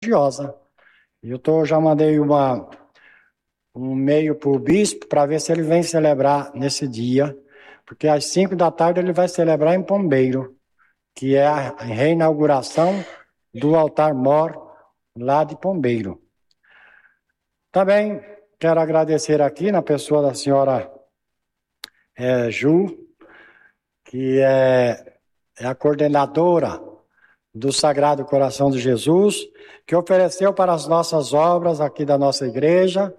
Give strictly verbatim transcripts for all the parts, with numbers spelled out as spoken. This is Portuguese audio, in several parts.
religiosa. Eu tô, já mandei uma, um e-mail para o bispo para ver se ele vem celebrar nesse dia, porque às cinco da tarde ele vai celebrar em Pombeiro, que é a reinauguração do altar-mor lá de Pombeiro. Também quero agradecer aqui na pessoa da senhora é, Ju, que é, é a coordenadora do Sagrado Coração de Jesus, que ofereceu para as nossas obras aqui da nossa igreja,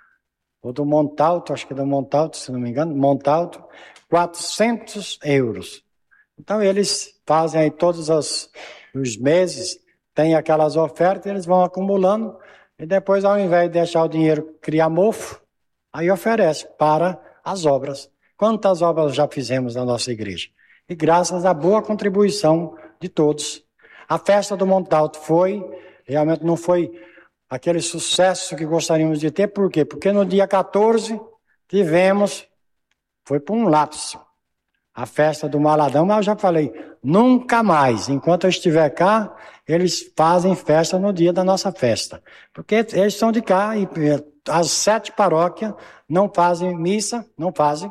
ou do Montalto, acho que é do Montalto, se não me engano, Montalto, quatrocentos euros. Então, eles fazem aí todos os, os meses, tem aquelas ofertas, eles vão acumulando, e depois, ao invés de deixar o dinheiro criar mofo, aí oferece para as obras. Quantas obras já fizemos na nossa igreja? E graças à boa contribuição de todos. A festa do Montalto foi, realmente não foi aquele sucesso que gostaríamos de ter, por quê? Porque no dia quatorze tivemos, foi por um lapso, a festa do Maladão, mas eu já falei, nunca mais, enquanto eu estiver cá, eles fazem festa no dia da nossa festa. Porque eles são de cá e as sete paróquias não fazem missa, não fazem,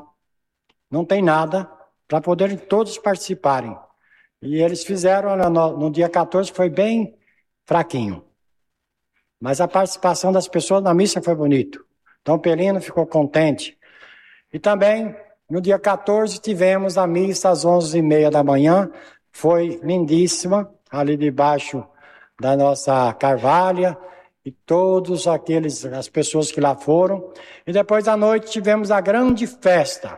não tem nada, para poderem todos participarem. E eles fizeram, no, no dia quatorze foi bem fraquinho. Mas a participação das pessoas na missa foi bonito. Então, Pelino ficou contente. E também, no dia quatorze, tivemos a missa às onze e meia da manhã. Foi lindíssima, ali debaixo da nossa Carvalha. E todos aqueles, as pessoas que lá foram. E depois à noite tivemos a grande festa,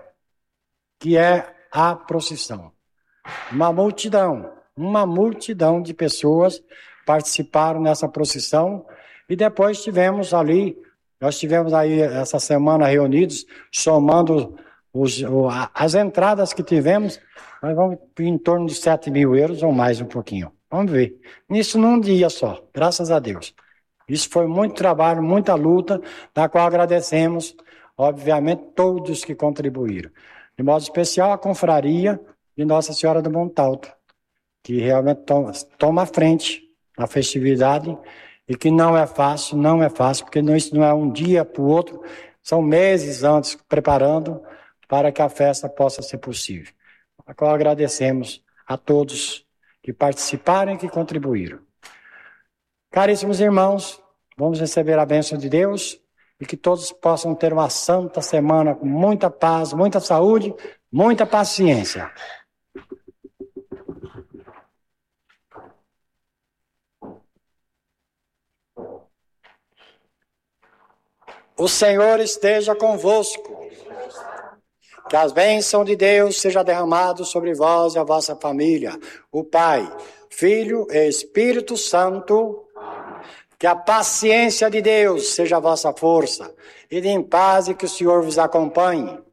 que é a procissão. Uma multidão, uma multidão de pessoas participaram nessa procissão. E depois tivemos ali, nós tivemos aí essa semana reunidos, somando os, as entradas que tivemos, nós vamos em torno de sete mil euros ou mais um pouquinho. Vamos ver. Isso num dia só, graças a Deus. Isso foi muito trabalho, muita luta, da qual agradecemos, obviamente, todos que contribuíram. De modo especial, a confraria de Nossa Senhora do Montalto, que realmente toma, toma a frente na festividade e que não é fácil, não é fácil, porque não, isso não é um dia para o outro, são meses antes preparando para que a festa possa ser possível. A qual agradecemos a todos que participaram e que contribuíram. Caríssimos irmãos, vamos receber a bênção de Deus e que todos possam ter uma santa semana com muita paz, muita saúde, muita paciência. O Senhor esteja convosco. Que as bênçãos de Deus sejam derramadas sobre vós e a vossa família. O Pai, Filho e Espírito Santo. Que a paciência de Deus seja a vossa força. E em paz e que o Senhor vos acompanhe.